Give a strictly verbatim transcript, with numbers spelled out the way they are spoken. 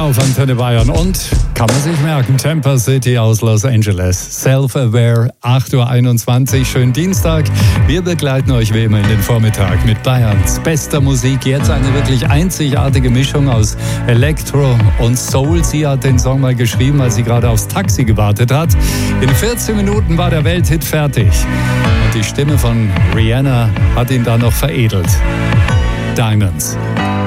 auf Antenne Bayern und, kann man sich merken, Tampa City aus Los Angeles. Self-Aware, acht Uhr einundzwanzig, schönen Dienstag. Wir begleiten euch wie immer in den Vormittag mit Bayerns bester Musik. Jetzt eine wirklich einzigartige Mischung aus Elektro und Soul. Sie hat den Song mal geschrieben, als sie gerade aufs Taxi gewartet hat. In vierzehn Minuten war der Welthit fertig. Und die Stimme von Rihanna hat ihn da noch veredelt. Diamonds.